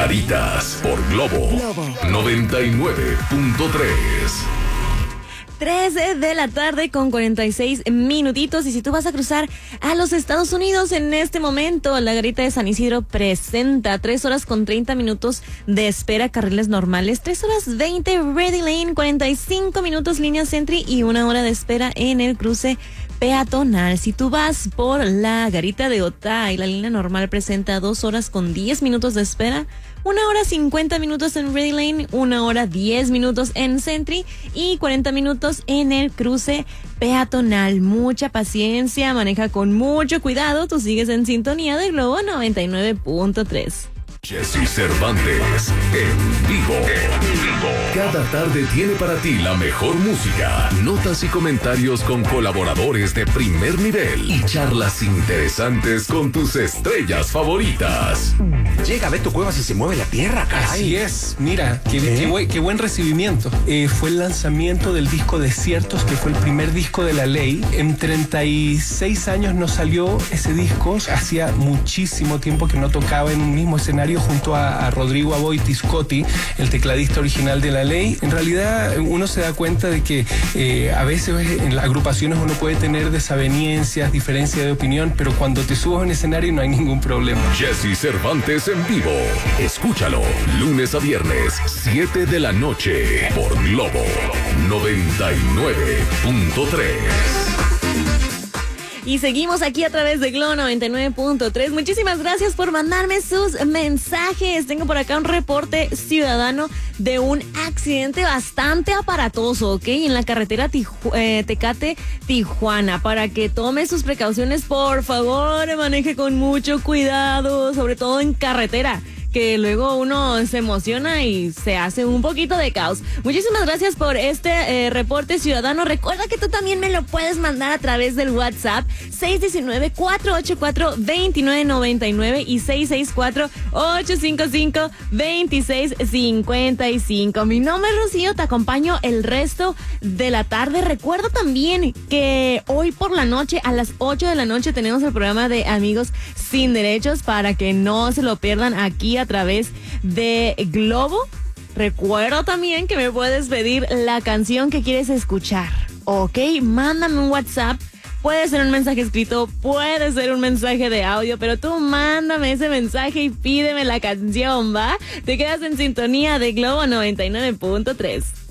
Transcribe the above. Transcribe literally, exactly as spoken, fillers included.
Caritas por Globo, Globo. noventa y nueve punto tres. tres de la tarde con cuarenta y seis minutitos. Y si tú vas a cruzar a los Estados Unidos en este momento, la Garita de San Isidro presenta tres horas con treinta minutos de espera, carriles normales, tres horas veinte Ready Lane, cuarenta y cinco minutos línea Sentry y una hora de espera en el cruce peatonal. Si tú vas por la Garita de Otay, la línea normal presenta dos horas con diez minutos de espera, una hora cincuenta minutos en Ready Lane, una hora diez minutos en Sentry y cuarenta minutos en el cruce peatonal. Mucha paciencia, maneja con mucho cuidado. Tú sigues en sintonía de Globo noventa y nueve punto tres. Jessy Cervantes, en vivo. En vivo. Cada tarde tiene para ti la mejor música, notas y comentarios con colaboradores de primer nivel y charlas interesantes con tus estrellas favoritas. Llega Beto Cuevas y se mueve la tierra, caray. Así es, mira, qué, ¿Eh? qué, buen, qué buen recibimiento. Eh, fue el lanzamiento del disco Desiertos, que fue el primer disco de La Ley. En treinta y seis años no salió ese disco. Hacía muchísimo tiempo que no tocaba en un mismo escenario junto a, a Rodrigo Aboiti Scotti, el tecladista original de La Ley. En realidad uno se da cuenta de que eh, a veces en las agrupaciones uno puede tener desavenencias, diferencias de opinión, pero cuando te subes a un escenario no hay ningún problema. Jessy Cervantes en vivo. Escúchalo lunes a viernes, siete de la noche, por Globo noventa y nueve punto tres. Y seguimos aquí a través de Globo noventa y nueve punto tres. Muchísimas gracias por mandarme sus mensajes. Tengo por acá un reporte ciudadano de un accidente bastante aparatoso, ¿ok? En la carretera Tiju- eh, Tecate-Tijuana. Para que tome sus precauciones, por favor, maneje con mucho cuidado, sobre todo en carretera, que luego uno se emociona y se hace un poquito de caos. Muchísimas gracias por este eh, reporte ciudadano. Recuerda que tú también me lo puedes mandar a través del WhatsApp seis uno nueve, cuatro ocho cuatro, dos nueve nueve nueve y seis seis cuatro, ocho cinco cinco, dos seis cinco cinco. Mi nombre es Rocío, te acompaño el resto de la tarde. Recuerda también que hoy por la noche, a las ocho de la noche, tenemos el programa de Amigos Sin Derechos, para que no se lo pierdan aquí a través de Globo. Recuerdo también que me puedes pedir la canción que quieres escuchar, ¿ok? Mándame un WhatsApp. Puede ser un mensaje escrito, puede ser un mensaje de audio, pero tú mándame ese mensaje y pídeme la canción, ¿va? Te quedas en sintonía de Globo noventa y nueve punto tres.